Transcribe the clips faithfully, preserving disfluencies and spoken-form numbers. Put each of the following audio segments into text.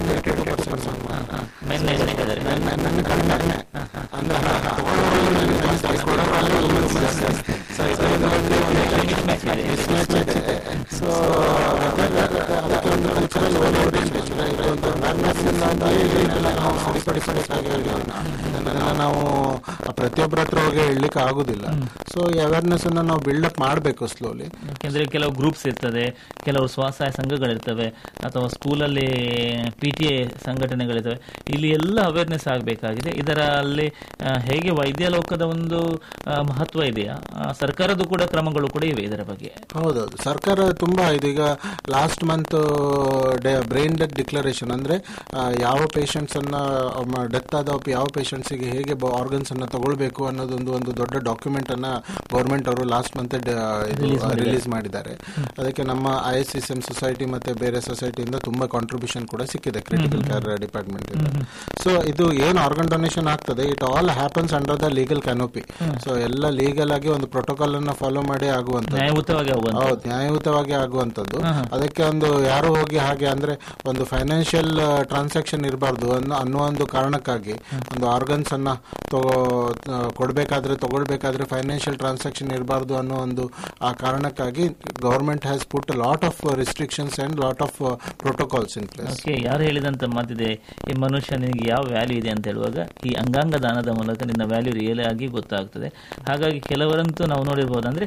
Thirty two percent ನನ್ನ ಕಡಿಮೆ ಅಂದ್ರೆ ಸೊ ಅದಕ್ಕೆ ಒಂದು ಕಲ್ಚರಲ್ ನಾವು ಪ್ರತಿಯೊಬ್ಬರ ಹತ್ರ ಹೋಗಿ ಹೇಳಲಿಕ್ಕೆ ಆಗುದಿಲ್ಲ. ಸೊ ಈ ಅವೇರ್ನೆಸ್ ಅನ್ನ ನಾವು ಬಿಲ್ಡಪ್ ಮಾಡಬೇಕು ಸ್ಲೋಲಿ. ಯಾಕೆಂದ್ರೆ ಕೆಲವು ಗ್ರೂಪ್ಸ್ ಇರ್ತದೆ, ಕೆಲವು ಸ್ವಸಹಾಯ ಸಂಘಗಳಿರ್ತವೆ, ಅಥವಾ ಸ್ಕೂಲಲ್ಲಿ ಪಿ ಟಿ ಎ ಸಂಘಟನೆಗಳಿರ್ತವೆ. ಇಲ್ಲಿ ಎಲ್ಲ ಅವೇರ್ನೆಸ್ ಆಗಬೇಕಾಗಿದೆ. ಇದರಲ್ಲಿ ಹೇಗೆ ವೈದ್ಯ ಲೋಕದ ಒಂದು ಮಹತ್ವ ಇದೆಯಾ, ಸರ್ಕಾರದ ಕೂಡ ಕ್ರಮಗಳು ಕೂಡ ಇವೆ ಇದರ ಬಗ್ಗೆ. ಹೌದೌದು, ಸರ್ಕಾರ ತುಂಬಾ ಇದೀಗ last month brain death declaration ಅಂದ್ರೆ ಯಾವ ಪೇಷಂಟ್ಸ್ ಅನ್ನ ಡೆತ್ ಆದ ಯಾವ ಪೇಷಂಟ್ಸ್ ಗೆ ಹೇಗೆ ಆರ್ಗನ್ಸ್ ಅನ್ನ ತಗೊಳ್ಬೇಕು ಅನ್ನೋದೊಂದು ಒಂದು ದೊಡ್ಡ ಡಾಕ್ಯುಮೆಂಟ್ ಅನ್ನ ಗವರ್ಮೆಂಟ್ ಅವರು ಲಾಸ್ಟ್ ಮಂತ್ ರಿಲೀಸ್ ಮಾಡಿದ್ದಾರೆ. ಅದಕ್ಕೆ ನಮ್ಮ I S C M society ಮತ್ತೆ ಬೇರೆ ಸೊಸೈಟಿಯಿಂದ ತುಂಬಾ ಕಾಂಟ್ರಿಬ್ಯೂಷನ್ ಕೂಡ ಸಿಕ್ಕಿದೆ ಕ್ರಿಟಿಕಲ್ ಕೇರ್ ಡಿಪಾರ್ಟ್ಮೆಂಟ್ ಇಂದ. ಸೊ ಇದು ಏನ್ ಆರ್ಗನ್ ಡೊನೇಷನ್ ಆಗ್ತದೆ, it all happens under the legal canopy. So ಎಲ್ಲ ಲೀಗಲ್ ಆಗಿ ಒಂದು ಪ್ರೋಟೋಕಾಲ್ ಅನ್ನ ಫಾಲೋ ಮಾಡಿ ಆಗುವಂತದ್ದು, ಹೌದು, ನ್ಯಾಯಯುತವಾಗಿ ಆಗುವಂತದ್ದು. ಅದಕ್ಕೆ ಒಂದು ಯಾರು ಹೋಗಿ ಹಾಗೆ ಅಂದ್ರೆ ಒಂದು ಫೈನಾನ್ಷಿಯಲ್ ಟ್ರಾನ್ಸಾಕ್ಷನ್ ಇರಬಾರ್ದು ಅನ್ನೋ ಒಂದು ಕಾರಣಕ್ಕಾಗಿ ಒಂದು ಆರ್ಗನ್ಸ್ ಅನ್ನ ಕೊಡ್ಬೇಕಾದ್ರೆ ತಗೊಳ್ಬೇಕಾದ್ರೆ ಫೈನಾನ್ಷಿಯಲ್ ಟ್ರಾನ್ಸಾಕ್ಷನ್ ಇರಬಾರ್ದು ಅನ್ನೋ ಒಂದು ಆ ಕಾರಣಕ್ಕಾಗಿ government has put lot of restrictions and lot of protocols in place. ಯಾರು ಹೇಳಿದಂತ ಮಾತಿದೆ, ಈ ಮನುಷ್ಯನಿಗೆ ಯಾವ ವ್ಯಾಲ್ಯೂ ಇದೆ ಅಂತ ಹೇಳುವಾಗ ಈ ಅಂಗಾಂಗ ದಾನದ ಮೂಲಕ ನಿನ್ನ ವ್ಯಾಲ್ಯೂ ರಿಯಲ್ ಆಗಿ ಗೊತ್ತಾಗ್ತದೆ. ಹಾಗಾಗಿ ಕೆಲವರಂತೂ ನಾವು ನೋಡಿರ್ಬೋದು, ಅಂದ್ರೆ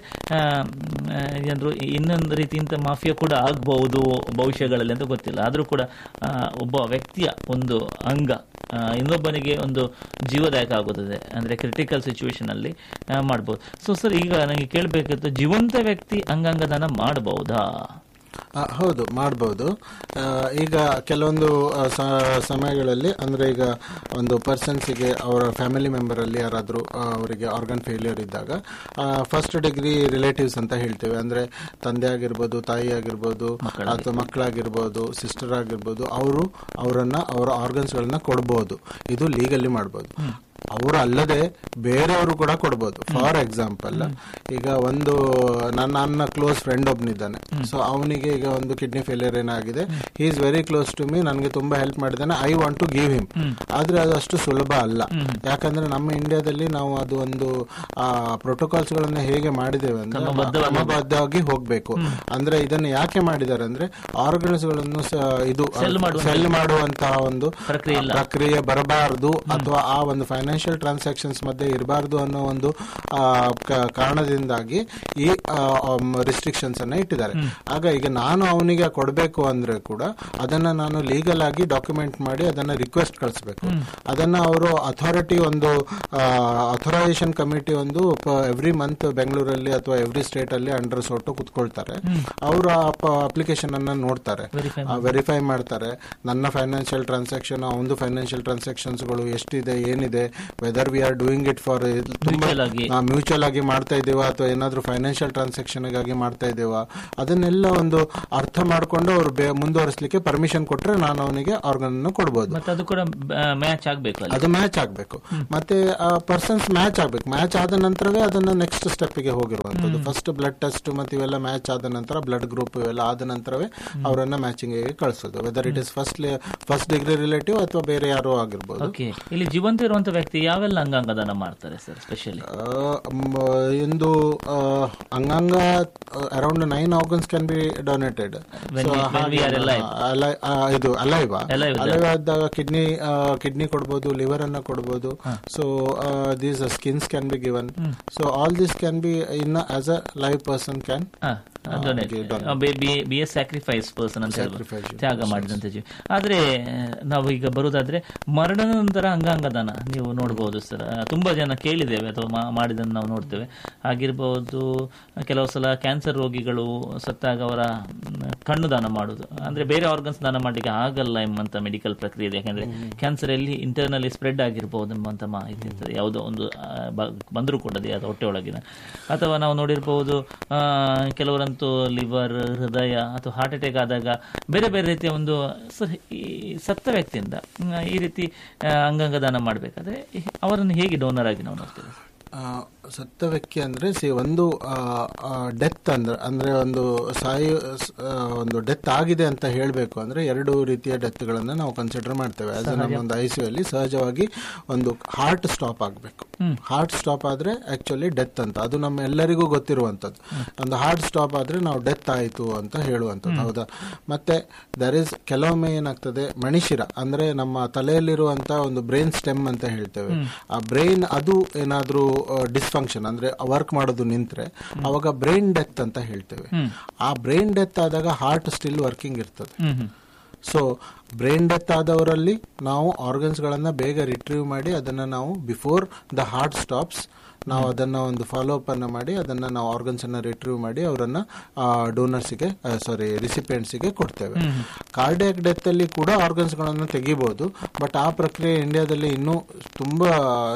ಏನಾದ್ರು ಇನ್ನೊಂದು ರೀತಿಯಿಂದ ಮಾಫಿಯಾ ಕೂಡ ಆಗ್ಬಹುದು ಭವಿಷ್ಯಗಳಲ್ಲಿ ಅಂತ ಗೊತ್ತಿಲ್ಲ. ಆದ್ರೂ ಕೂಡ ಒಬ್ಬ ವ್ಯಕ್ತಿಯ ಒಂದು ಅಂಗ ಇನ್ನೊಬ್ಬನಿಗೆ ಒಂದು ಜೀವದಾಯಕ ಆಗುತ್ತದೆ, ಅಂದ್ರೆ ಕ್ರಿಟಿಕಲ್ ಸಿಚುವೇಶನ್ ಅಲ್ಲಿ ಮಾಡಬಹುದು. ಸೊ ಸರ್, ಈಗ ನನಗೆ ಕೇಳಬೇಕಿತ್ತು, ಜೀವಂತ ವ್ಯಕ್ತಿ ಅಂಗಾಂಗ ದಾನ ಮಾಡಬಹುದಾ? ಹೌದು, ಮಾಡಬಹುದು. ಈಗ ಕೆಲವೊಂದು ಸಮಯಗಳಲ್ಲಿ ಅಂದ್ರೆ ಈಗ ಒಂದು ಪರ್ಸನ್ಸ್ಗೆ ಅವರ ಫ್ಯಾಮಿಲಿ ಮೆಂಬರ್ ಅಲ್ಲಿ ಯಾರಾದ್ರೂ ಅವರಿಗೆ ಆರ್ಗನ್ ಫೇಲ್ಯೂರ್ ಇದ್ದಾಗ ಫಸ್ಟ್ ಡಿಗ್ರಿ ರಿಲೇಟಿವ್ಸ್ ಅಂತ ಹೇಳ್ತೇವೆ, ಅಂದ್ರೆ ತಂದೆ ಆಗಿರ್ಬೋದು, ತಾಯಿ ಆಗಿರ್ಬೋದು, ಅಥವಾ ಮಕ್ಕಳಾಗಿರ್ಬೋದು, ಸಿಸ್ಟರ್ ಆಗಿರ್ಬೋದು, ಅವರು ಅವರನ್ನ ಅವರ ಆರ್ಗನ್ಸ್ ಗಳನ್ನ ಕೊಡಬಹುದು. ಇದು ಲೀಗಲಿ ಮಾಡಬಹುದು. ಅವರು ಅಲ್ಲದೆ ಬೇರೆಯವರು ಕೂಡ ಕೊಡ್ಬೋದು. ಫಾರ್ ಎಕ್ಸಾಂಪಲ್, ಈಗ ಒಂದು ನನ್ನ ನನ್ನ ಕ್ಲೋಸ್ ಫ್ರೆಂಡ್ ಒಬ್ನಿದ್ದಾನೆ. ಸೊ ಅವನಿಗೆ ಈಗ ಒಂದು ಕಿಡ್ನಿ ಫೇಲಿಯರ್ ಏನಾಗಿದೆ, he is very close to me, ನನಗೆ ತುಂಬಾ ಹೆಲ್ಪ್ ಮಾಡಿದ್ದಾನೆ, I want to give him. ಆದ್ರೆ ಅದು ಅಷ್ಟು ಸುಲಭ ಅಲ್ಲ. ಯಾಕಂದ್ರೆ ನಮ್ಮ ಇಂಡಿಯಾದಲ್ಲಿ ನಾವು ಅದು ಒಂದು ಆ ಪ್ರೋಟೋಕಾಲ್ಸ್ ಗಳನ್ನ ಹೇಗೆ ಮಾಡಿದ್ದೇವೆ ಅಂದ್ರೆ ಕ್ರಮಬದ್ಧವಾಗಿ ಹೋಗ್ಬೇಕು. ಅಂದ್ರೆ ಇದನ್ನು ಯಾಕೆ ಮಾಡಿದ್ದಾರೆ ಅಂದ್ರೆ ಆರ್ಗನ್ಸ್ ಗಳನ್ನು ಇದು ಸೆಲ್ ಮಾಡುವಂತಹ ಒಂದು ಪ್ರಕ್ರಿಯೆ ಬರಬಾರದು, ಅಥವಾ ಆ ಒಂದು ಫೈನಾನ್ಷಿಯಲ್ ಟ್ರಾನ್ಸಾಕ್ಷನ್ಸ್ ಮಧ್ಯೆ ಇರಬಾರ್ದು ಅನ್ನೋ ಒಂದು ಕಾರಣದಿಂದಾಗಿ ಈ ರಿಸ್ಟ್ರಿಕ್ಷನ್ಸ್ ಅನ್ನ ಇಟ್ಟಿದ್ದಾರೆ. ಆಗ ಈಗ ನಾನು ಅವನಿಗೆ ಕೊಡಬೇಕು ಅಂದ್ರೆ ಕೂಡ ಅದನ್ನ ನಾನು ಲೀಗಲ್ ಆಗಿ ಡಾಕ್ಯುಮೆಂಟ್ ಮಾಡಿ ಅದನ್ನ ರಿಕ್ವೆಸ್ಟ್ ಕಳಿಸಬೇಕು. ಅದನ್ನ ಅವರು ಅಥಾರಿಟಿ ಒಂದು ಅಥರೈಸೇಷನ್ ಕಮಿಟಿ ಒಂದು ಎವ್ರಿ ಮಂತ್ ಬೆಂಗಳೂರಲ್ಲಿ ಅಥವಾ ಎವ್ರಿ ಸ್ಟೇಟ್ ಅಲ್ಲಿ ಅಂಡರ್ ಸೋಟು ಕುತ್ಕೊಳ್ತಾರೆ. ಅವರು ಅಪ್ಲಿಕೇಶನ್ ಅನ್ನ ನೋಡ್ತಾರೆ, ವೆರಿಫೈ ಮಾಡ್ತಾರೆ. ನನ್ನ ಫೈನಾನ್ಷಿಯಲ್ ಟ್ರಾನ್ಸಾಕ್ಷನ್, ಅವನು ಫೈನಾನ್ಷಿಯಲ್ ಟ್ರಾನ್ಸಾಕ್ಷನ್ಸ್ ಗಳು ಎಷ್ಟಿದೆ, ಏನಿದೆ, whether we are doing it for mutual ಆಗಿ ಮಾಡ್ತಾ ಇದ್ದೇವಾ ಅಥವಾ ಏನಾದ್ರೂ ಫೈನಾನ್ಷಿಯಲ್ ಟ್ರಾನ್ಸಾಕ್ಷನ್ ಗಾಗಿ ಮಾಡ್ತಾ ಇದ್ದೇವಾ, ಅದನ್ನೆಲ್ಲ ಒಂದು ಅರ್ಥ ಮಾಡ್ಕೊಂಡು ಅವರು ಮುಂದುವರಿಸಲಿಕ್ಕೆ ಪರ್ಮಿಷನ್ ಕೊಟ್ರೆ ನಾನು ಅವನಿಗೆ ಆರ್ಗನ್ ಅನ್ನು ಕೊಡಬಹುದು. ಅದು ಕೂಡ ಮ್ಯಾಚ್ ಆಗಬೇಕು, ಅದು ಮ್ಯಾಚ್ ಆಗಬೇಕು. ಮತ್ತೆ ಪರ್ಸನ್ಸ್ ಮ್ಯಾಚ್ ಆಗಬೇಕು. ಮ್ಯಾಚ್ ಆದ ನಂತರವೇ ಅದನ್ನ ನೆಕ್ಸ್ಟ್ ಸ್ಟೆಪ್ ಗೆ ಹೋಗಿರುವಂತದ್ದು. ಫಸ್ಟ್ ಬ್ಲಡ್ ಟೆಸ್ಟ್ ಮತ್ತೆ ಇವೆಲ್ಲ ಮ್ಯಾಚ್ ಆದ ನಂತರ, ಬ್ಲಡ್ ಗ್ರೂಪ್ ಇವೆಲ್ಲ ಆದ ನಂತರವೇ ಅವರನ್ನ ಮ್ಯಾಚಿಂಗ್ ಗೆ ಕಳಿಸೋದು, whether it is first first degree relative ಅಥವಾ ಬೇರೆ ಯಾರೋ ಆಗಿರ್ಬೋದು. ಇಲ್ಲಿ ಜೀವಂತ ಇರುವಂತ ವ್ಯಕ್ತಿ ಯಾವೆಲ್ಲ ಅಂಗಾಂಗ ದಾನ ಮಾಡ್ತಾರೆ ಸರ್? ಸ್ಪೆಷಲಿ ಒಂದು ಅಂಗಾಂಗ around nine organs can be donated. ಇದು ಅಲೈವ್ ಅಲೈವ್ ಆದಾಗ ಕಿಡ್ನಿ ಕಿಡ್ನಿ ಕೊಡಬಹುದು, ಲಿವರ್ ಅನ್ನ ಕೊಡಬಹುದು. So these skins can be given. So all this can be in as a live person can be A sacrifice person ಅಂತ ಹೇಳ್ಬೋದು, ತ್ಯಾಗ ಮಾಡಿದಂತ ಜೀವಿ. ಆದ್ರೆ ನಾವು ಈಗ ಬರುದಾದ್ರೆ ಮರಣದ ನಂತರ ಅಂಗಾಂಗ ದಾನ ನೀವು ನೋಡಬಹುದು ಸರ್, ತುಂಬಾ ಜನ ಕೇಳಿದ್ದೇವೆ ಅಥವಾ ಮಾಡಿದನ್ನು ನಾವು ನೋಡ್ತೇವೆ. ಆಗಿರ್ಬಹುದು ಕೆಲವು ಸಲ ಕ್ಯಾನ್ಸರ್ ರೋಗಿಗಳು ಸತ್ತಾಗ ಅವರ ಕಣ್ಣು ದಾನ ಮಾಡುದು, ಅಂದ್ರೆ ಬೇರೆ ಆರ್ಗನ್ಸ್ ದಾನ ಮಾಡಲಿಕ್ಕೆ ಆಗಲ್ಲ ಎಂಬಂತ ಮೆಡಿಕಲ್ ಪ್ರಕ್ರಿಯೆ ಇದೆ. ಯಾಕಂದ್ರೆ ಕ್ಯಾನ್ಸರ್ ಎಲ್ಲಿ ಇಂಟರ್ನಲ್ಲಿ ಸ್ಪ್ರೆಡ್ ಆಗಿರ್ಬಹುದು ಎಂಬಂತ ಮಾಹಿತಿ ಇರ್ತದೆ, ಯಾವುದೋ ಒಂದು ಬಂದರೂ ಕೂಡ ಅದು ಹೊಟ್ಟೆ ಒಳಗಿನ. ಅಥವಾ ನಾವು ನೋಡಿರ್ಬಹುದು ಕೆಲವರಂತೂ ಲಿವರ್, ಹೃದಯ ಅಥವಾ ಹಾರ್ಟ್ ಅಟ್ಯಾಕ್ ಆದಾಗ ಬೇರೆ ಬೇರೆ ರೀತಿಯ ಒಂದು ಸತ್ತ ವ್ಯಕ್ತಿಯಿಂದ ಈ ರೀತಿ ಅಂಗಾಂಗ ದಾನ ಮಾಡಬೇಕಾದ್ರೆ ಅವರನ್ನು ಹೇಗೆ ಡೋನರ್ ಆಗಿ ನಾವು ನೋಡ್ತೇವೆ? ಸತ್ತ ವ್ಯಕ್ತಿ ಅಂದ್ರೆ ಸಿ ಒಂದು ಡೆತ್ ಅಂದ್ರೆ ಅಂದ್ರೆ ಒಂದು ಸಾಯಿ ಒಂದು ಡೆತ್ ಆಗಿದೆ ಅಂತ ಹೇಳಬೇಕು ಅಂದ್ರೆ ಎರಡು ರೀತಿಯ ಡೆತ್ಗಳನ್ನ ನಾವು ಕನ್ಸಿಡರ್ ಮಾಡ್ತೇವೆ. ಆಸ್ ನಮ್ಮ ಒಂದು ಐಸಿಯುಲ್ಲಿ ಸಹಜವಾಗಿ ಒಂದು ಹಾರ್ಟ್ ಸ್ಟಾಪ್ ಆಗಬೇಕು. ಹಾರ್ಟ್ ಸ್ಟಾಪ್ ಆದ್ರೆ ಆಕ್ಚುಲಿ ಡೆತ್ ಅಂತ, ಅದು ನಮ್ಮ ಎಲ್ಲರಿಗೂ ಗೊತ್ತಿರುವಂತದ್ದು. ಒಂದು ಹಾರ್ಟ್ ಸ್ಟಾಪ್ ಆದ್ರೆ ನಾವು ಡೆತ್ ಆಯಿತು ಅಂತ ಹೇಳುವಂಥದ್ದು, ಹೌದಾ. ಮತ್ತೆ ದರ್ ಇಸ್ ಕೆಲವೊಮ್ಮೆ ಏನಾಗ್ತದೆ, ಮಣಿಶಿರ ಅಂದ್ರೆ ನಮ್ಮ ತಲೆಯಲ್ಲಿರುವಂತ ಒಂದು ಬ್ರೈನ್ ಸ್ಟೆಮ್ ಅಂತ ಹೇಳ್ತೇವೆ. ಆ ಬ್ರೈನ್ ಅದು ಏನಾದ್ರೂ ಡಿಸ್ಫಂಕ್ಷನ್ ಅಂದ್ರೆ ವರ್ಕ್ ಮಾಡೋದು ನಿಂತ್ರೆ ಅವಾಗ ಬ್ರೈನ್ ಡೆತ್ ಅಂತ ಹೇಳ್ತೇವೆ. ಆ ಬ್ರೈನ್ ಡೆತ್ ಆದಾಗ ಹಾರ್ಟ್ ಸ್ಟಿಲ್ ವರ್ಕಿಂಗ್ ಇರ್ತದೆ. ಸೊ ಬ್ರೈನ್ ಡೆತ್ ಆದವರಲ್ಲಿ ನಾವು ಆರ್ಗನ್ಸ್ ಗಳನ್ನ ಬೇಗ ರಿಟ್ರೀವ್ ಮಾಡಿ ಅದನ್ನ ನಾವು ಬಿಫೋರ್ ದ ಹಾರ್ಟ್ ಸ್ಟಾಪ್ಸ್ ನಾವು ಅದನ್ನ ಒಂದು ಫಾಲೋ ಅಪ್ ಅನ್ನ ಮಾಡಿ ಅದನ್ನ ನಾವು ಆರ್ಗನ್ಸ್ ಅನ್ನ ರಿಟ್ರೀವ್ ಮಾಡಿ ಅವರನ್ನ ಡೋನರ್ಸ್ಗೆ ಸಾರಿ ರಿಸಿಪಿಯೆಂಟ್ಸ್ಗೆ ಕೊಡ್ತೇವೆ. ಕಾರ್ಡಿಯಾಕ್ ಡೆತ್ ಅಲ್ಲಿ ಕೂಡ ಆರ್ಗನ್ಸ್ ಗಳನ್ನು ತೆಗಿಬಹುದು, ಬಟ್ ಆ ಪ್ರಕ್ರಿಯೆ ಇಂಡಿಯಾದಲ್ಲಿ ಇನ್ನೂ ತುಂಬಾ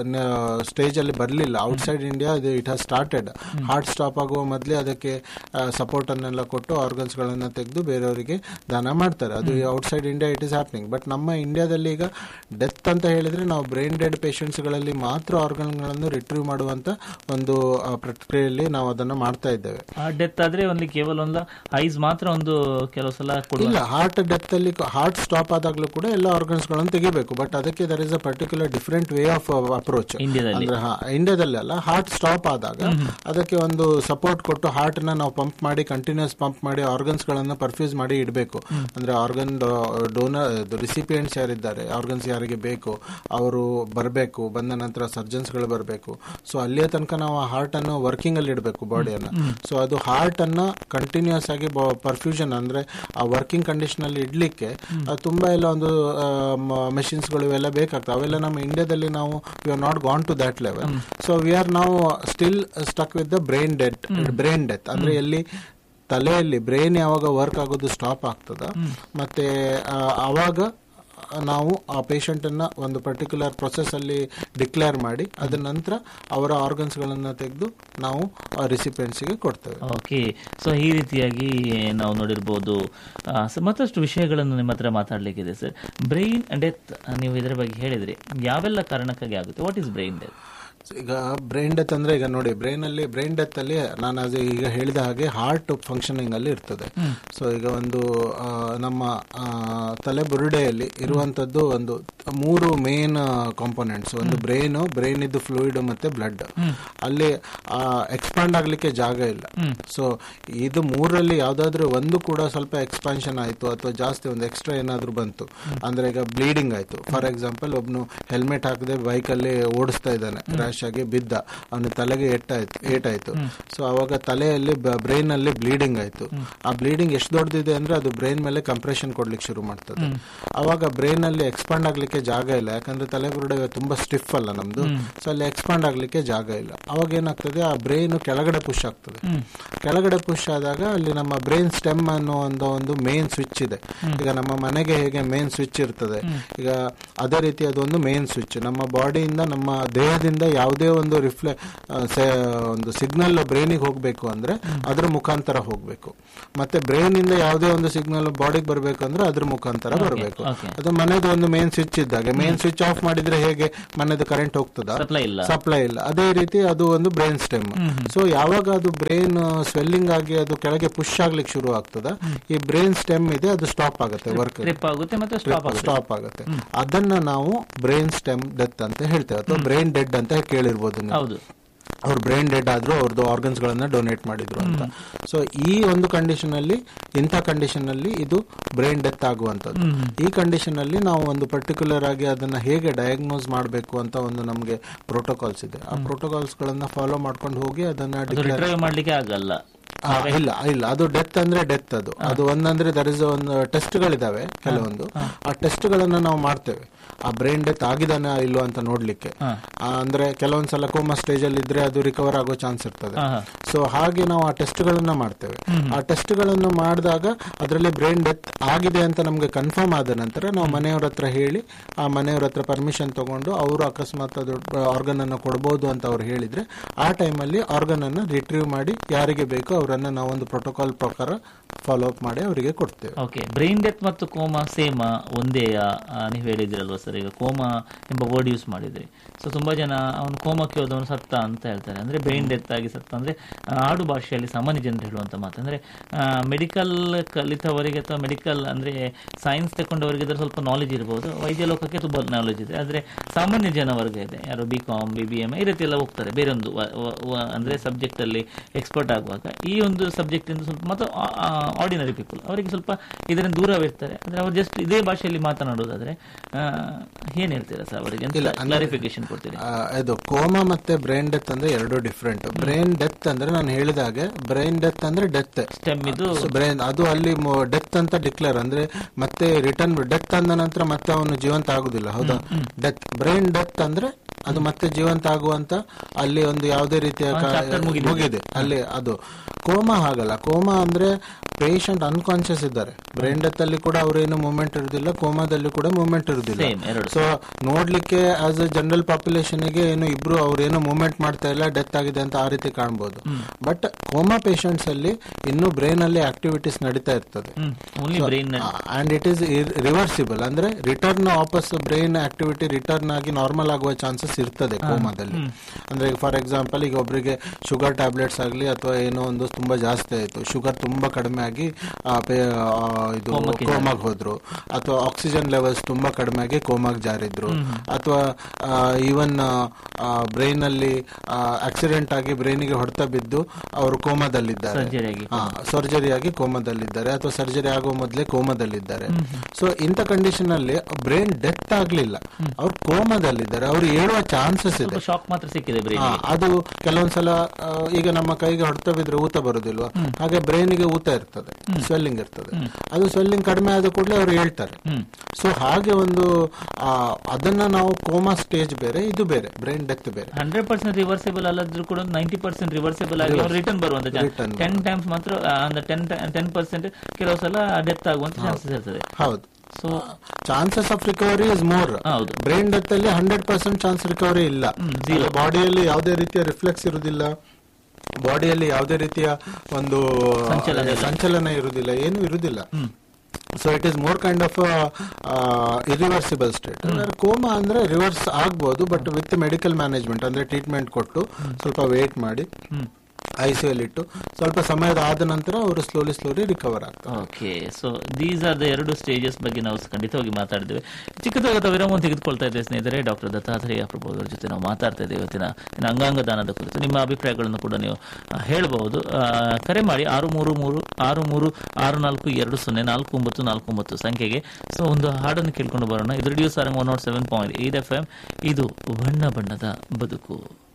ಸ್ಟೇಜ್ ಅಲ್ಲಿ ಬರಲಿಲ್ಲ. Outside India it has started. Heart stop ಆಗುವ ಮೊದಲೇ ಅದಕ್ಕೆ ಸಪೋರ್ಟ್ ಅನ್ನೆಲ್ಲ ಕೊಟ್ಟು ಆರ್ಗನ್ಸ್ ಗಳನ್ನ ತೆಗೆದು ಬೇರೆಯವರಿಗೆ ದಾನ ಮಾಡ್ತಾರೆ. ಅದು outside India it is happening. But ನಮ್ಮ ಇಂಡಿಯಾದಲ್ಲಿ ಈಗ ಡೆತ್ ಅಂತ ಹೇಳಿದ್ರೆ ನಾವು ಬ್ರೈನ್ ಡೆಡ್ ಪೇಷಂಟ್ಸ್ ಗಳಲ್ಲಿ ಮಾತ್ರ ಆರ್ಗನ್ ಗಳನ್ನು ರಿಟ್ರೀವ್ ಮಾಡುವಂತ ಒಂದು ಪ್ರಕ್ರಿಯೆಯಲ್ಲಿ ನಾವು ಅದನ್ನ ಮಾಡ್ತಾ ಇದ್ದೇವೆ. ಡೆತ್ ಆದ್ರೆ ಒಂದು ಕೇವಲ ಒಂದು ಐಸ್ ಮಾತ್ರ ಒಂದು ಕೆಲವು ಸಲ ಇಲ್ಲ. ಹಾರ್ಟ್ ಡೆತ್ ಅಲ್ಲಿ ಹಾರ್ಟ್ ಸ್ಟಾಪ್ ಆದಾಗ್ಲೂ ಕೂಡ ಎಲ್ಲ ಆರ್ಗನ್ಸ್ ಗಳನ್ನು ತೆಗಿಬೇಕು, ಬಟ್ ಅದಕ್ಕೆ there is a particular different way of approach. ಇಂಡಿಯಾದಲ್ಲಿ ಅಲ್ಲ, ಹಾರ್ಟ್ ಸ್ಟಾಪ್ ಆದಾಗ ಅದಕ್ಕೆ ಒಂದು ಸಪೋರ್ಟ್ ಕೊಟ್ಟು ಹಾರ್ಟ್ ನ ನಾವು ಪಂಪ್ ಮಾಡಿ ಕಂಟಿನ್ಯೂಸ್ ಪಂಪ್ ಮಾಡಿ ಆರ್ಗನ್ಸ್ ಗಳನ್ನ ಪರ್ಫ್ಯೂಸ್ ಮಾಡಿ ಇಡಬೇಕು. ಅಂದ್ರೆ ಆರ್ಗನ್ ಡೋನರ್ ರಿಸಿಪಿಯೆಂಟ್ಸ್ ಯಾರಿದ್ದಾರೆ, ಆರ್ಗನ್ಸ್ ಯಾರಿಗೆ ಬೇಕು ಅವರು ಬರಬೇಕು, ಬಂದ ನಂತರ ಸರ್ಜನ್ಸ್ ಗಳು ಬರಬೇಕು. ಸೊ ಅಲ್ಲಿಯ ತನಕ ನಾವು ಹಾರ್ಟ್ ಅನ್ನು ವರ್ಕಿಂಗ್ ಅಲ್ಲಿ ಇಡಬೇಕು ಬಾಡಿಯನ್ನ. ಸೊ ಅದು ಹಾರ್ಟ್ ಅನ್ನ ಕಂಟಿನ್ಯೂಸ್ ಆಗಿ ಪರ್ಫ್ಯೂಷನ್ ಅಂದ್ರೆ ಆ ವರ್ಕಿಂಗ್ ಕಂಡೀಷನ್ ಅಲ್ಲಿ ಇಡ್ಲಿಕ್ಕೆ ತುಂಬಾ ಎಲ್ಲ ಒಂದು ಮೆಷಿನ್ಸ್ ಗಳು ಇವೆಲ್ಲ ಬೇಕಾಗ್ತವೆ. ಅವೆಲ್ಲ ನಮ್ಮ ಇಂಡಿಯಾದಲ್ಲಿ ನಾವು we are not gone to that level. So we are ನಾವು still stuck with the brain death. Brain death ಅಂದ್ರೆ ಎಲ್ಲಿ ತಲೆಯಲ್ಲಿ ಬ್ರೈನ್ ಯಾವಾಗ ವರ್ಕ್ ಆಗೋದು ಸ್ಟಾಪ್ ಆಗ್ತದ, ಮತ್ತೆ ಅವಾಗ ನಾವು ಆ ಪೇಷಂಟ್ ಅನ್ನ ಒಂದು ಪರ್ಟಿಕ್ಯುಲರ್ ಪ್ರೊಸೆಸ್ ಅಲ್ಲಿ ಡಿಕ್ಲೇರ್ ಮಾಡಿ ಅದ ನಂತರ ಅವರ ಆರ್ಗನ್ಸ್ ಗಳನ್ನ ತೆಗೆದು ನಾವು ರಿಸಿಪಿಯೆಂಟ್ಸ್ ಗೆ ಕೊಡ್ತೇವೆ. ಓಕೆ, ಸೊ ಈ ರೀತಿಯಾಗಿ ನಾವು ನೋಡಿರ್ಬೋದು. ಮತ್ತಷ್ಟು ವಿಷಯಗಳನ್ನು ನಿಮ್ಮ ಹತ್ರ ಮಾತಾಡ್ಲಿಕ್ಕಿದೆ ಸರ್. ಬ್ರೈನ್ ಡೆತ್ ನೀವು ಇದರ ಬಗ್ಗೆ ಹೇಳಿದ್ರಿ, ಯಾವೆಲ್ಲ ಕಾರಣಕ್ಕಾಗಿ ಆಗುತ್ತೆ? What is brain death? ಈಗ ಬ್ರೈನ್ ಡೆತ್ ಅಂದ್ರೆ ಈಗ ನೋಡಿ, ಬ್ರೈನ್ ಅಲ್ಲಿ ಬ್ರೈನ್ ಡೆತ್ ಅಲ್ಲಿ ನಾನು ಅದು ಈಗ ಹೇಳಿದ ಹಾಗೆ ಹಾರ್ಟ್ ಫಂಕ್ಷನಿಂಗ್ ಅಲ್ಲಿ ಇರ್ತದೆ. ಸೊ ಈಗ ಒಂದು ನಮ್ಮ ತಲೆ ಬುರುಡೆಯಲ್ಲಿ ಇರುವಂತದ್ದು ಒಂದು ಮೂರು ಮೇನ್ ಕಾಂಪೋನೆಂಟ್ಸ್. ಒಂದು ಬ್ರೈನ್, ಬ್ರೈನ್ ಇದ್ದು ಫ್ಲೂಯಿಡ್ ಮತ್ತೆ ಬ್ಲಡ್. ಅಲ್ಲಿ ಎಕ್ಸ್ಪಾಂಡ್ ಆಗ್ಲಿಕ್ಕೆ ಜಾಗ ಇಲ್ಲ. ಸೊ ಇದು ಮೂರಲ್ಲಿ ಯಾವ್ದಾದ್ರು ಒಂದು ಕೂಡ ಸ್ವಲ್ಪ ಎಕ್ಸ್ಪಾನ್ಷನ್ ಆಯ್ತು ಅಥವಾ ಜಾಸ್ತಿ ಒಂದು ಎಕ್ಸ್ಟ್ರಾ ಏನಾದ್ರು ಬಂತು ಅಂದ್ರೆ ಈಗ ಬ್ಲೀಡಿಂಗ್ ಆಯ್ತು. ಫಾರ್ ಎಕ್ಸಾಂಪಲ್, ಒಬ್ನು ಹೆಲ್ಮೆಟ್ ಹಾಕದೆ ಬೈಕ್ ಅಲ್ಲಿ ಓಡಿಸ್ತಾ ಇದ್ದಾನೆ, ಕ್ರಾಶ್ ಆಗಿ ಬಿದ್ದ, ಅವನ ತಲೆಗೆ ಏಟಾಯ್ತು ಏಟಾಯ್ತು ಸೊ ಅವಾಗ ತಲೆಯಲ್ಲಿ ಬ್ರೈನ್ ಅಲ್ಲಿ ಬ್ಲೀಡಿಂಗ್ ಆಯ್ತು. ಆ ಬ್ಲೀಡಿಂಗ್ ಎಷ್ಟು ದೊಡ್ಡದಿದೆ ಅಂದ್ರೆ ಅದು ಬ್ರೈನ್ ಮೇಲೆ ಕಂಪ್ರೆಷನ್ ಕೊಡ್ಲಿಕ್ಕೆ ಶುರು ಮಾಡ್ತದೆ. ಅವಾಗ ಬ್ರೈನ್ ಅಲ್ಲಿ ಎಕ್ಸ್ಪಾಂಡ್ ಆಗ್ಲಿಕ್ಕೆ ಜಾಗ ಇಲ್ಲ, ಯಾಕಂದ್ರೆ ತಲೆ ಬುರುಡೆ ತುಂಬಾ ಸ್ಟಿಫ್ ಅಲ್ಲ ನಮ್ದು. ಸೊ ಅಲ್ಲಿ ಎಕ್ಸ್ಪಾಂಡ್ ಆಗ್ಲಿಕ್ಕೆ ಜಾಗ ಇಲ್ಲ. ಅವಾಗ ಏನಾಗ್ತದೆ, ಆ ಬ್ರೈನ್ ಕೆಳಗಡೆ ಪುಷ್ ಆಗ್ತದೆ. ಕೆಳಗಡೆ ಪುಷ್ ಆದಾಗ ಅಲ್ಲಿ ನಮ್ಮ ಬ್ರೈನ್ ಸ್ಟೆಮ್ ಅನ್ನೋ ಒಂದು ಒಂದು ಮೇನ್ ಸ್ವಿಚ್ ಇದೆ. ಈಗ ನಮ್ಮ ಮನೆಗೆ ಹೇಗೆ ಮೇನ್ ಸ್ವಿಚ್ ಇರ್ತದೆ, ಈಗ ಅದೇ ರೀತಿ ಅದೊಂದು ಮೇನ್ ಸ್ವಿಚ್. ನಮ್ಮ ಬಾಡಿಯಿಂದ, ನಮ್ಮ ದೇಹದಿಂದ ಯಾವುದೇ ಒಂದು ರಿಫ್ಲೆ ಒಂದು ಸಿಗ್ನಲ್ ಬ್ರೈನಿಗೆ ಹೋಗ್ಬೇಕು ಅಂದ್ರೆ ಅದ್ರ ಮುಖಾಂತರ ಹೋಗ್ಬೇಕು. ಮತ್ತೆ ಬ್ರೈನ್ ಇಂದ ಯಾವುದೇ ಒಂದು ಸಿಗ್ನಲ್ ಬಾಡಿಗೆ ಬರ್ಬೇಕು ಅಂದ್ರೆ ಅದ್ರ ಮುಖಾಂತರ ಬರಬೇಕು. ಅದು ಮನೆದು ಒಂದು ಮೇನ್ ಸ್ವಿಚ್ ಇದ್ದಾಗ, ಮೇನ್ ಸ್ವಿಚ್ ಆಫ್ ಮಾಡಿದ್ರೆ ಹೇಗೆ ಮನೆದು ಕರೆಂಟ್ ಹೋಗ್ತದ? ಸಪ್ಲೈ ಇಲ್ಲ. ಅದೇ ರೀತಿ ಅದು ಒಂದು ಬ್ರೈನ್ ಸ್ಟೆಮ್. ಸೊ ಯಾವಾಗ ಅದು ಬ್ರೈನ್ ಸ್ವೆಲ್ಲಿಂಗ್ ಆಗಿ ಅದು ಕೆಳಗೆ ಪುಷ್ ಆಗ್ಲಿಕ್ಕೆ ಶುರು ಆಗ್ತದ, ಈ ಬ್ರೈನ್ ಸ್ಟೆಮ್ ಇದೆ ಅದು ಸ್ಟಾಪ್ ಆಗುತ್ತೆ, ವರ್ಕ್ ಸ್ಟಾಪ್ ಆಗುತ್ತೆ. ಅದನ್ನ ನಾವು ಬ್ರೈನ್ ಸ್ಟೆಮ್ ಡೆತ್ ಅಂತ ಹೇಳ್ತೇವೆ, ಅಥವಾ ಬ್ರೈನ್ ಡೆಡ್ ಅಂತ ಕೇಳಿರ್ಬೋದು. ಅವ್ರು ಬ್ರೈನ್ ಡೆಡ್ ಆದ್ರೂ ಅವ್ರದ್ದು ಆರ್ಗನ್ಸ್ ಗಳನ್ನ ಡೊನೇಟ್ ಮಾಡಿದ್ರು ಅಂತ. ಸೊ ಈ ಒಂದು ಕಂಡೀಷನ್ ಅಲ್ಲಿ, ಇಂಥ ಕಂಡೀಷನ್ ಅಲ್ಲಿ ಇದು ಬ್ರೈನ್ ಡೆತ್ ಆಗುವಂತದ್ದು. ಈ ಕಂಡೀಷನ್ ಅಲ್ಲಿ ನಾವು ಒಂದು ಪರ್ಟಿಕ್ಯುಲರ್ ಆಗಿ ಅದನ್ನ ಹೇಗೆ ಡಯಾಗ್ನೋಸ್ ಮಾಡಬೇಕು ಅಂತ ಒಂದು ನಮ್ಗೆ ಪ್ರೋಟೋಕಾಲ್ಸ್ ಇದೆ. ಆ ಪ್ರೋಟೋಕಾಲ್ಸ್ ಗಳನ್ನ ಫಾಲೋ ಮಾಡ್ಕೊಂಡು ಹೋಗಿ ಅದನ್ನ ಡಿಕ್ಲೇರ್ ಮಾಡ್ಲಿಕ್ಕೆ ಆಗಲ್ಲ. ಇಲ್ಲ ಇಲ್ಲ ಅದು ಡೆತ್ ಅಂದ್ರೆ ಡೆತ್. ಅದು ಅದು ಒಂದಂದ್ರೆ ದರ್ ಇಸ್ ಒಂದು ಟೆಸ್ಟ್ ಗಳಿದಾವೆ ಕೆಲವೊಂದು. ಆ ಟೆಸ್ಟ್ ಗಳನ್ನ ನಾವು ಮಾಡ್ತೇವೆ, ಆ ಬ್ರೈನ್ ಡೆತ್ ಆಗಿದಾನ ಇಲ್ವಾ ಅಂತ ನೋಡ್ಲಿಕ್ಕೆ. ಅಂದ್ರೆ ಕೆಲವೊಂದ್ಸಲ ಕೋಮಾ ಸ್ಟೇಜ್ ಅಲ್ಲಿ ಇದ್ರೆ ಅದು ರಿಕವರ್ ಆಗೋ ಚಾನ್ಸ್ ಇರ್ತದೆ. ಸೊ ಹಾಗೆ ನಾವು ಆ ಟೆಸ್ಟ್ ಗಳನ್ನ ಮಾಡ್ತೇವೆ. ಆ ಟೆಸ್ಟ್ ಗಳನ್ನು ಮಾಡಿದಾಗ ಅದರಲ್ಲಿ ಬ್ರೈನ್ ಡೆತ್ ಆಗಿದೆ ಅಂತ ನಮ್ಗೆ ಕನ್ಫರ್ಮ್ ಆದ ನಂತರ ನಾವು ಮನೆಯವ್ರ ಹತ್ರ ಹೇಳಿ, ಆ ಮನೆಯವ್ರ ಹತ್ರ ಪರ್ಮಿಷನ್ ತಗೊಂಡು ಅವರು ಅಕಸ್ಮಾತ್ ಅದು ಆರ್ಗನ್ ಅನ್ನು ಕೊಡಬಹುದು ಅಂತ ಅವ್ರು ಹೇಳಿದ್ರೆ ಆ ಟೈಮಲ್ಲಿ ಆರ್ಗನ್ ಅನ್ನು ರಿಟ್ರೀವ್ ಮಾಡಿ ಯಾರಿಗೆ ಬೇಕೋ ಅವರನ್ನ ನಾವು ಒಂದು ಪ್ರೋಟೋಕಾಲ್ ಪ್ರಕಾರ ಫಾಲೋ ಅಪ್ ಮಾಡಿ ಅವರಿಗೆ ಕೊಡ್ತೇವೆ. ಓಕೆ, ಬ್ರೈನ್ ಡೆತ್ ಮತ್ತು ಕೋಮಾ ಸೇಮ್ ಒಂದೇ ನೀವು ಹೇಳಿದಿರಲ್ವಾ ಸರ್? ಈಗ ಕೋಮಾ ಎಂಬ ವರ್ಡ್ ಯೂಸ್ ಮಾಡಿದ್ರಿ. ಸೊ ತುಂಬಾ ಜನ ಅವನು ಕೋಮಕ್ಕೆ ಹೋದವನು ಸತ್ತ ಅಂತ ಹೇಳ್ತಾರೆ. ಅಂದ್ರೆ ಬ್ರೈನ್ ಡೆತ್ ಆಗಿ ಸತ್ತ ಅಂದ್ರೆ ಆಡು ಭಾಷೆಯಲ್ಲಿ ಸಾಮಾನ್ಯ ಜನರು ಹೇಳುವಂತ ಮಾತು. ಅಂದ್ರೆ ಮೆಡಿಕಲ್ ಕಲಿತವರಿಗೆ ಅಥವಾ ಮೆಡಿಕಲ್ ಅಂದ್ರೆ ಸೈನ್ಸ್ ತಗೊಂಡವರಿಗೆ ಇದ್ರೆ ಸ್ವಲ್ಪ ನಾಲೆಜ್ ಇರಬಹುದು, ವೈದ್ಯ ಲೋಕಕ್ಕೆ ತುಂಬಾ ನಾಲೆಜ್ ಇದೆ. ಆದ್ರೆ ಸಾಮಾನ್ಯ ಜನವರ್ಗ ಇದೆ, ಯಾರು B com B B M ಈ ರೀತಿ ಎಲ್ಲ ಹೋಗ್ತಾರೆ ಬೇರೆ ಒಂದು ಅಂದ್ರೆ ಸಬ್ಜೆಕ್ಟ್ ಅಲ್ಲಿ ಎಕ್ಸ್ಪರ್ಟ್ ಆಗುವಾಗ. ಈ ಒಂದು ಸಬ್ಜೆಕ್ಟ್ ಇಂದ ಸ್ವಲ್ಪ ಮತ್ತು ಆರ್ಡಿನರಿ ಪೀಪಲ್ ಅವರಿಗೆ ಸ್ವಲ್ಪ ಇದರಿಂದ ದೂರವಿರ್ತಾರೆ. ಅಂದ್ರೆ ಅವ್ರು ಜಸ್ಟ್ ಇದೇ ಭಾಷೆಯಲ್ಲಿ ಮಾತನಾಡೋದಾದ್ರೆ ಏನ್ ಹೇಳ್ತೀರಾ ಸರ್ ಅವರಿಗೆ? ಕ್ಲಾರಿಫಿಕೇಶನ್ ಕೊಡ್ತೀರಿ? ಇದು ಕೋಮಾ ಮತ್ತೆ ಬ್ರೈನ್ ಡೆತ್ ಅಂದ್ರೆ ಎರಡು ಡಿಫ್ರೆಂಟ್. ಬ್ರೈನ್ ಡೆತ್ ಅಂದ್ರೆ ನಾನು ಹೇಳಿದಾಗೆ ಬ್ರೈನ್ ಡೆತ್ ಅಂದ್ರೆ ಡೆತ್ ಸ್ಟೆಮ್ ಇದು ಬ್ರೈನ್, ಅದು ಅಲ್ಲಿ ಡೆತ್ ಅಂತ ಡಿಕ್ಲೇರ್ ಅಂದ್ರೆ ಮತ್ತೆ ರಿಟರ್ನ್ ಡೆತ್ ಅಂದ ನಂತರ ಮತ್ತೆ ಅವನು ಜೀವಂತ ಆಗುದಿಲ್ಲ, ಹೌದಾ? ಡೆತ್ ಬ್ರೈನ್ ಡೆತ್ ಅಂದ್ರೆ ಅದು ಮತ್ತೆ ಜೀವಂತ ಆಗುವಂತ ಅಲ್ಲಿ ಒಂದು ಯಾವುದೇ ರೀತಿಯ ಮುಗಿದೆ ಅಲ್ಲಿ. ಅದು ಕೋಮಾ ಹಾಗಲ್ಲ. ಕೋಮಾ ಅಂದ್ರೆ ಪೇಷಂಟ್ ಅನ್ಕಾನ್ಶಿಯಸ್ ಇದ್ದಾರೆ. ಬ್ರೈನ್ ಡೆತ್ ಅಲ್ಲಿ ಕೂಡ ಅವ್ರೇನು ಮೂವ್ಮೆಂಟ್ ಇರುದಿಲ್ಲ, ಕೋಮಾದಲ್ಲಿ ಕೂಡ ಮೂವ್ಮೆಂಟ್ ಇರುದಿಲ್ಲ. ಸೊ ನೋಡ್ಲಿಕ್ಕೆ ಆಸ್ ಎ ಜನರಲ್ ಪಾಪ್ಯುಲೇಷನ್ ಗೆ ಏನು ಇಬ್ರು ಅವ್ರೇನು ಮೂವ್ಮೆಂಟ್ ಮಾಡ್ತಾ ಇಲ್ಲ, ಡೆತ್ ಆಗಿದೆ ಅಂತ ಆ ರೀತಿ ಕಾಣಬಹುದು. ಬಟ್ ಕೋಮಾ ಪೇಷಂಟ್ಸ್ ಅಲ್ಲಿ ಇನ್ನು ಬ್ರೈನ್ ಅಲ್ಲಿ ಆಕ್ಟಿವಿಟೀಸ್ ನಡೀತಾ ಇರ್ತದೆ ಅಂಡ್ ಇಟ್ ಈಸ್ ರಿವರ್ಸಿಬಲ್. ಅಂದ್ರೆ ರಿಟರ್ನ್ ವಾಪಸ್ ಬ್ರೈನ್ ಆಕ್ಟಿವಿಟಿ ರಿಟರ್ನ್ ಆಗಿ ನಾರ್ಮಲ್ ಆಗುವ ಚಾನ್ಸಸ್ ಇರ್ತದೆ ಕೋಮಾದಲ್ಲಿ. ಅಂದ್ರೆ ಫಾರ್ ಎಕ್ಸಾಂಪಲ್ ಈಗ ಒಬ್ಬರಿಗೆ ಶುಗರ್ ಟ್ಯಾಬ್ಲೆಟ್ಸ್ ಆಗಲಿ ಅಥವಾ ಏನೋ ಒಂದು ತುಂಬಾ ಜಾಸ್ತಿ ಆಯ್ತು, ಶುಗರ್ ತುಂಬಾ ಕಡಿಮೆ ಆಗಿ ಇದು ಕೋಮಾಗ್ ಹೋದ್ರು, ಅಥವಾ ಆಕ್ಸಿಜನ್ ಲೆವೆಲ್ಸ್ ತುಂಬಾ ಕಡಿಮೆ ಆಗಿ ಕೋಮಾಗ್ ಜಾರಿದ್ರು, ಅಥವಾ ಈವನ್ ಬ್ರೈನ್ ಅಲ್ಲಿ ಆಕ್ಸಿಡೆಂಟ್ ಆಗಿ ಬ್ರೈನ್ಗೆ ಹೊಡೆತ ಬಿದ್ದು ಅವರು ಕೋಮಾದಲ್ಲಿದ್ದಾರೆ, ಸರ್ಜರಿ ಆಗಿ ಕೋಮಾದಲ್ಲಿದ್ದಾರೆ, ಅಥವಾ ಸರ್ಜರಿ ಆಗುವ ಮೊದಲೇ ಕೋಮಾದಲ್ಲಿದ್ದಾರೆ. ಸೊ ಇಂಥ ಕಂಡೀಷನ್ ಅಲ್ಲಿ ಬ್ರೈನ್ ಡೆತ್ ಆಗ್ಲಿಲ್ಲ, ಅವ್ರು ಕೋಮಾದಲ್ಲಿದ್ದಾರೆ, ಅವ್ರು ಹೇಳುವ ಚಾನ್ಸಸ್ ಇದೆ. ಶಾಕ್ ಮಾತ್ರ ಸಿಕ್ಕಿದೆ. ಅದು ಕೆಲವೊಂದ್ಸಲ ಈಗ ನಮ್ಮ ಕೈಗೆ ಹೊಡೆತ ಬಿದ್ರೆ ಊತ ಬರುದಿಲ್ವಾ, ಹಾಗೆ ಬ್ರೈನ್ಗೆ ಊತ ಇರ್ತದೆ, ಸ್ವೆಲ್ಲಿಂಗ್ ಇರ್ತದೆ. ಅದು ಸ್ವೆಲ್ಲಿಂಗ್ ಕಡಿಮೆ ಆದ ಕೂಡಲೇ ಅವ್ರು ಹೇಳ್ತಾರೆ. ಸೊ ಹಾಗೆ ಒಂದು ಅದನ್ನ ನಾವು ಕೋಮಾ ಸ್ಟೇಜ್ ಬೇರೆ, ಇದು ಬೇರೆ, ಬ್ರೈನ್ ಡೆತ್ ಬೇರೆ. ಹಂಡ್ರೆಡ್ ಪರ್ಸೆಂಟ್ ರಿವರ್ಸಿಬಲ್ ಅಲ್ಲದ್ರೂ ಕೂಡ ನೈಂಟಿ ಪರ್ಸೆಂಟ್ ರಿವರ್ಸಿಬಲ್ ಆಗಿ ರಿಟರ್ನ್ ಬರುವಂತ ಟೆನ್ ಟೈಮ್ಸ್ ಮಾತ್ರ ಟೆನ್ ಟೆನ್ ಪರ್ಸೆಂಟ್ ಕೆಲವು ಸಲ ಡೆತ್ ಆಗುವಂತ ಚಾನ್ಸಸ್ ಇರ್ತದೆ. ಹೌದು. So chances of recovery is more. Brain death ಅಲ್ಲಿ ಹಂಡ್ರೆಡ್ ಪರ್ಸೆಂಟ್ ಚಾನ್ಸ್ ರಿಕವರಿ ಇಲ್ಲ. ಬಾಡಿಯಲ್ಲಿ ಯಾವುದೇ ರೀತಿಯ ರಿಫ್ಲೆಕ್ಸ್ ಇರುವುದಿಲ್ಲ, ಬಾಡಿಯಲ್ಲಿ ಯಾವುದೇ ರೀತಿಯ ಒಂದು ಸಂಚಲನ ಇರುವುದಿಲ್ಲ, ಏನು ಇರುವುದಿಲ್ಲ. So it is more kind of irreversible state. Coma ಅಂದ್ರೆ ರಿವರ್ಸ್ ಆಗ್ಬಹುದು, ಬಟ್ ವಿತ್ ಮೆಡಿಕಲ್ ಮ್ಯಾನೇಜ್ಮೆಂಟ್ ಅಂದ್ರೆ ಟ್ರೀಟ್ಮೆಂಟ್ ಕೊಟ್ಟು ಸ್ವಲ್ಪ ವೇಟ್ ಮಾಡಿ ಐಸಿಯುಲ್ ಇಟ್ಟು ಸ್ವಲ್ಪ ಸಮಯದ ಆದ ನಂತರ ಅವರು ಸ್ಲೋಲಿ ಸ್ಲೋಲಿ ರಿಕವರ್ ಆಗ್ತಾರೆ. Okay, so these are the ಎರಡು ಸ್ಟೇಜಸ್ ಬಗ್ಗೆ ನಾವು ಖಂಡಿತವಾಗಿ ಮಾತಾಡಿದ್ದೇವೆ. ಚಿಕ್ಕದಾದ ವಿರಾಮ ತೆಗೆದುಕೊಳ್ತಾ ಇದ್ದೇವೆ ಸ್ನೇಹಿತರೆ. ಡಾಕ್ಟರ್ ದತ್ತಾತ್ರೇಯ ಪ್ರಭು ಅವರ ಜೊತೆ ನಾವು ಮಾತಾಡ್ತಾ ಇದ್ದೇವೆ ಇವತ್ತಿನ ಅಂಗಾಂಗ ದಾನದ ಕುರಿತು. ನಿಮ್ಮ ಅಭಿಪ್ರಾಯಗಳನ್ನು ಕೂಡ ನೀವು ಹೇಳಬಹುದು. ಕರೆ ಮಾಡಿ ಆರು ಮೂರು ಮೂರು ಆರು ಮೂರು ಆರು ನಾಲ್ಕು ಎರಡು ಸೊನ್ನೆ ನಾಲ್ಕು ಒಂಬತ್ತು ನಾಲ್ಕು ಒಂಬತ್ತು ಸಂಖ್ಯೆಗೆ. ಸೊ ಒಂದು ಹಾಡನ್ನು ಕೇಳ್ಕೊಂಡು ಬರೋಣ. ಇದು radio Sarang one not seven point eight F M. ಇದು ಬಣ್ಣ ಬಣ್ಣದ ಬದುಕು.